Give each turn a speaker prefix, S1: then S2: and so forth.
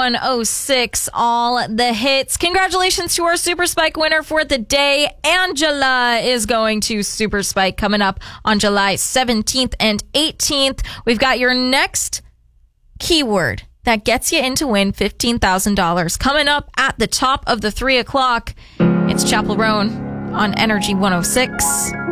S1: 106, all the hits. Congratulations to our Super Spike winner for the day. Angela is going to Super Spike coming up on July 17th and 18th. We've got your next keyword that gets you in to win $15,000 coming up at the top of the 3 o'clock. It's Chapel Roan on Energy 106.